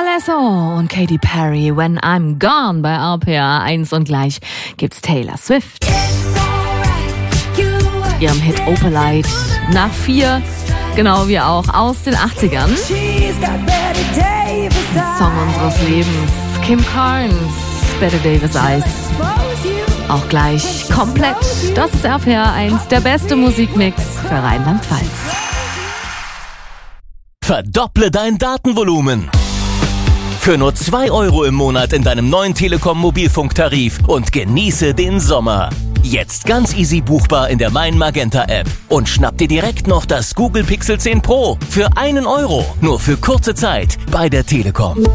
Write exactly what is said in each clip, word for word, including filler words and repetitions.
Alesso und Katy Perry, When I'm Gone bei R P R eins und gleich gibt's Taylor Swift. Ihrem Hit Opalite nach vier, genau wie auch aus den achtzigern. Song unseres Lebens, Kim Carnes, Better Davis Eyes. Auch gleich komplett, das ist R P R eins, der beste Musikmix für Rheinland-Pfalz. Verdopple dein Datenvolumen. Für nur zwei Euro im Monat in deinem neuen Telekom-Mobilfunktarif und genieße den Sommer. Jetzt ganz easy buchbar in der Mein Magenta App. Und schnapp dir direkt noch das Google Pixel zehn Pro für einen Euro. Nur für kurze Zeit bei der Telekom.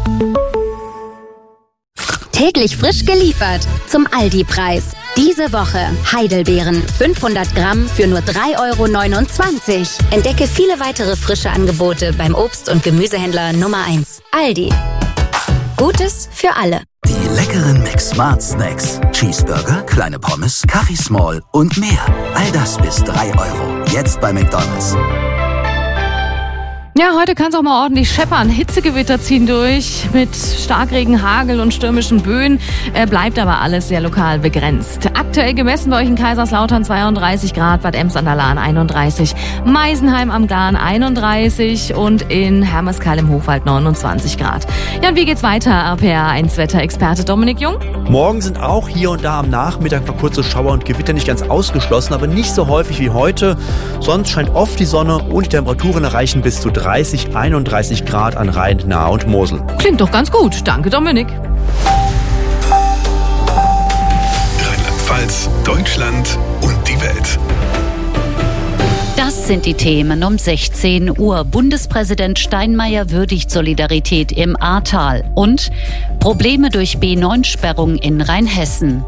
Täglich frisch geliefert zum Aldi-Preis. Diese Woche Heidelbeeren fünfhundert Gramm für nur drei Euro neunundzwanzig. Entdecke viele weitere frische Angebote beim Obst- und Gemüsehändler Nummer eins. Aldi. Gutes für alle. Die leckeren Mix-Smart Snacks. Cheeseburger, kleine Pommes, Kaffee Small und mehr. All das bis drei Euro. Jetzt bei McDonald's. Ja, heute kann es auch mal ordentlich scheppern. Hitzegewitter ziehen durch mit Starkregen, Hagel und stürmischen Böen. Äh, bleibt aber alles sehr lokal begrenzt. Aktuell gemessen bei euch in Kaiserslautern zweiunddreißig Grad, Bad Ems an der Lahn einunddreißig, Meisenheim am Glan einunddreißig und in Hermeskeil im Hochwald neunundzwanzig Grad. Ja, und wie geht's weiter? R P R eins Wetterexperte Dominik Jung. Morgen sind auch hier und da am Nachmittag noch kurze Schauer und Gewitter nicht ganz ausgeschlossen, aber nicht so häufig wie heute. Sonst scheint oft die Sonne und die Temperaturen erreichen bis zu dreißig, einunddreißig Grad an Rhein, Nahe und Mosel. Klingt doch ganz gut. Danke, Dominik. Rheinland-Pfalz, Deutschland und die Welt. Das sind die Themen um sechzehn Uhr. Bundespräsident Steinmeier würdigt Solidarität im Ahrtal und Probleme durch B neun Sperrung in Rheinhessen.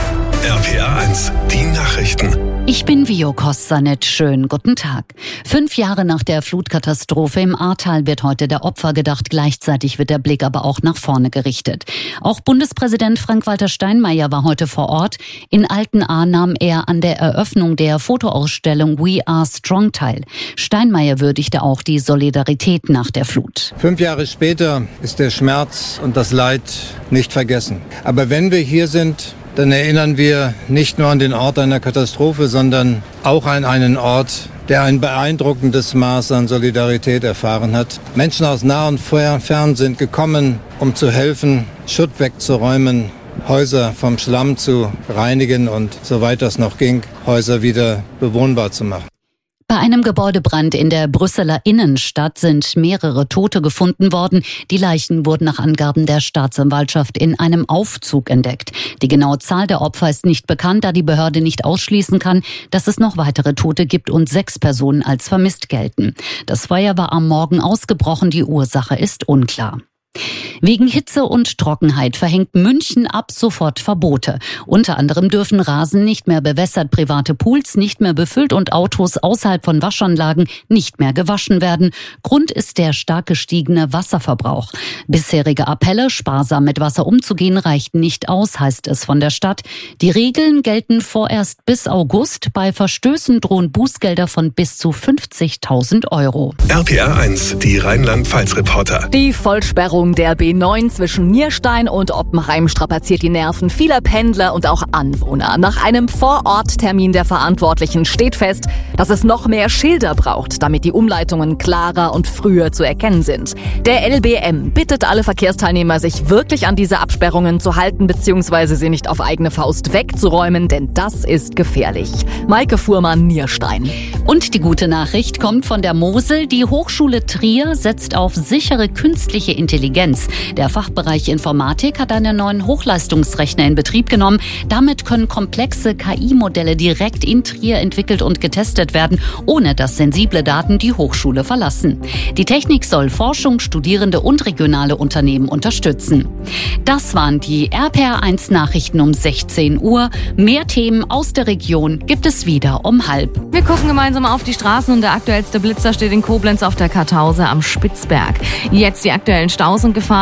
R P R eins, die Nachrichten. Ich bin Vio Kostanet. Schönen guten Tag. Fünf Jahre nach der Flutkatastrophe im Ahrtal wird heute der Opfer gedacht. Gleichzeitig wird der Blick aber auch nach vorne gerichtet. Auch Bundespräsident Frank-Walter Steinmeier war heute vor Ort. In Altenahr nahm er an der Eröffnung der Fotoausstellung We Are Strong teil. Steinmeier würdigte auch die Solidarität nach der Flut. Fünf Jahre später ist der Schmerz und das Leid nicht vergessen. Aber wenn wir hier sind, dann erinnern wir nicht nur an den Ort einer Katastrophe, sondern auch an einen Ort, der ein beeindruckendes Maß an Solidarität erfahren hat. Menschen aus nah und fern sind gekommen, um zu helfen, Schutt wegzuräumen, Häuser vom Schlamm zu reinigen und, soweit das noch ging, Häuser wieder bewohnbar zu machen. Bei einem Gebäudebrand in der Brüsseler Innenstadt sind mehrere Tote gefunden worden. Die Leichen wurden nach Angaben der Staatsanwaltschaft in einem Aufzug entdeckt. Die genaue Zahl der Opfer ist nicht bekannt, da die Behörde nicht ausschließen kann, dass es noch weitere Tote gibt und sechs Personen als vermisst gelten. Das Feuer war am Morgen ausgebrochen, die Ursache ist unklar. Wegen Hitze und Trockenheit verhängt München ab sofort Verbote. Unter anderem dürfen Rasen nicht mehr bewässert, private Pools nicht mehr befüllt und Autos außerhalb von Waschanlagen nicht mehr gewaschen werden. Grund ist der stark gestiegene Wasserverbrauch. Bisherige Appelle, sparsam mit Wasser umzugehen, reichten nicht aus, heißt es von der Stadt. Die Regeln gelten vorerst bis August. Bei Verstößen drohen Bußgelder von bis zu fünfzigtausend Euro. R P R eins, die Rheinland-Pfalz-Reporter. Die Vollsperrung der B neun zwischen Nierstein und Oppenheim strapaziert die Nerven vieler Pendler und auch Anwohner. Nach einem Vororttermin der Verantwortlichen steht fest, dass es noch mehr Schilder braucht, damit die Umleitungen klarer und früher zu erkennen sind. Der L B M bittet alle Verkehrsteilnehmer, sich wirklich an diese Absperrungen zu halten bzw. sie nicht auf eigene Faust wegzuräumen, denn das ist gefährlich. Maike Fuhrmann, Nierstein. Und die gute Nachricht kommt von der Mosel. Die Hochschule Trier setzt auf sichere künstliche Intelligenz. Der Fachbereich Informatik hat einen neuen Hochleistungsrechner in Betrieb genommen. Damit können komplexe K I-Modelle direkt in Trier entwickelt und getestet werden, ohne dass sensible Daten die Hochschule verlassen. Die Technik soll Forschung, Studierende und regionale Unternehmen unterstützen. Das waren die R P R eins Nachrichten um sechzehn Uhr. Mehr Themen aus der Region gibt es wieder um halb. Wir gucken gemeinsam auf die Straßen und der aktuellste Blitzer steht in Koblenz auf der Kartause am Spitzberg. Jetzt die aktuellen Staus und Gefahren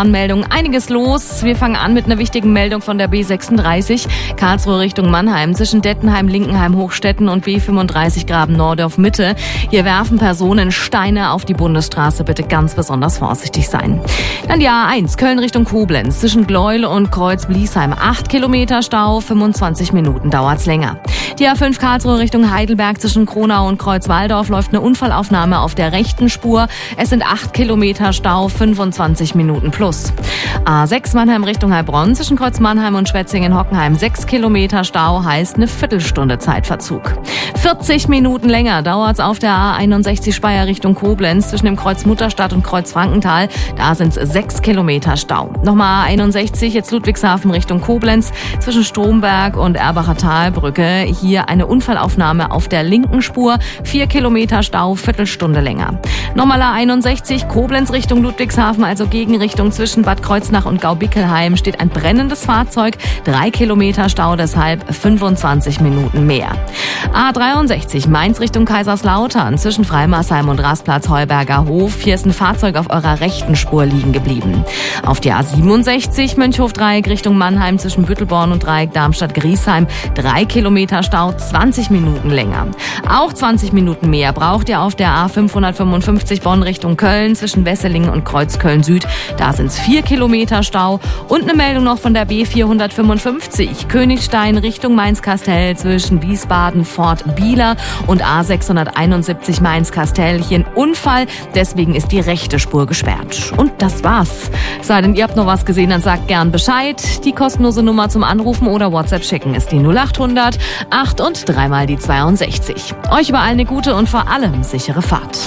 Autobahnmeldungen. Einiges los. Wir fangen an mit einer wichtigen Meldung von der B sechsunddreißig. Karlsruhe Richtung Mannheim zwischen Dettenheim, Linkenheim, Hochstetten und B fünfunddreißig Graben-Nordorf Mitte. Hier werfen Personen Steine auf die Bundesstraße. Bitte ganz besonders vorsichtig sein. Dann die A eins Köln Richtung Koblenz zwischen Gleuel und Kreuz-Bliesheim. acht Kilometer Stau, fünfundzwanzig Minuten dauert's länger. Die A fünf Karlsruhe Richtung Heidelberg zwischen Kronau und Kreuzwaldorf läuft eine Unfallaufnahme auf der rechten Spur. Es sind acht Kilometer Stau, fünfundzwanzig Minuten plus. A sechs Mannheim Richtung Heilbronn zwischen Kreuz Mannheim und Schwetzingen-Hockenheim. sechs Kilometer Stau heißt eine Viertelstunde Zeitverzug. vierzig Minuten länger dauert's auf der A einundsechzig Speyer Richtung Koblenz zwischen dem Kreuz Mutterstadt und Kreuz Frankenthal. Da sind's sechs Kilometer Stau. Nochmal A einundsechzig, jetzt Ludwigshafen Richtung Koblenz zwischen Stromberg und Erbacher Talbrücke. Hier eine Unfallaufnahme auf der linken Spur. vier Kilometer Stau, Viertelstunde länger. Nochmal A einundsechzig, Koblenz Richtung Ludwigshafen, also Gegenrichtung zwischen Bad Kreuznach und Gaubickelheim, steht ein brennendes Fahrzeug. drei Kilometer Stau, deshalb fünfundzwanzig Minuten mehr. A dreiundsechzig, Mainz Richtung Kaiserslautern, zwischen Freimarsheim und Rastplatz Heuberger Hof. Hier ist ein Fahrzeug auf eurer rechten Spur liegen geblieben. Auf die A siebenundsechzig, Mönchhof-Dreieck Richtung Mannheim, zwischen Büttelborn und Dreieck Darmstadt-Griesheim. drei Kilometer Stau, zwanzig Minuten länger. Auch zwanzig Minuten mehr braucht ihr auf der A fünfhundertfünfundfünfzig Bonn Richtung Köln, zwischen Wesseling und Kreuz Köln-Süd. Da sind es vier Kilometer Stau. Und eine Meldung noch von der B vierhundertfünfundfünfzig, Königstein Richtung Mainz-Kastell, zwischen Wiesbaden-Fort-Bieler und A sechshunderteinundsiebzig Mainz-Kastell. Hier ein Unfall, deswegen ist die rechte Spur gesperrt. Und das war's. Sei denn, ihr habt noch was gesehen, dann sagt gern Bescheid. Die kostenlose Nummer zum Anrufen oder WhatsApp schicken ist die null achthundert acht und dreimal die zweiundsechzig. Euch überall eine gute und vor allem sichere Fahrt.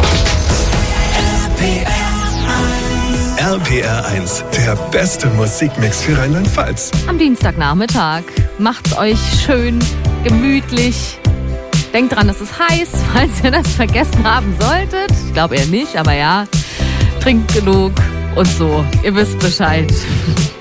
R P R eins, der beste Musikmix für Rheinland-Pfalz. Am Dienstagnachmittag macht's euch schön, gemütlich. Denkt dran, es ist heiß, falls ihr das vergessen haben solltet. Ich glaube eher nicht, aber ja. Trinkt genug und so. Ihr wisst Bescheid.